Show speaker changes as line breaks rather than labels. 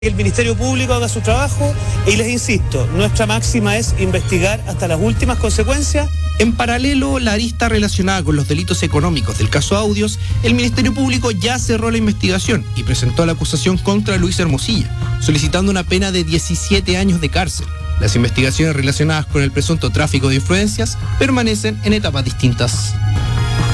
Que el Ministerio Público haga su trabajo y les insisto, nuestra máxima es investigar hasta las últimas consecuencias.
En paralelo, la arista relacionada con los delitos económicos del caso Audios, el Ministerio Público ya cerró la investigación y presentó la acusación contra Luis Hermosilla, solicitando una pena de 17 años de cárcel. Las investigaciones relacionadas con el presunto tráfico de influencias permanecen en etapas distintas.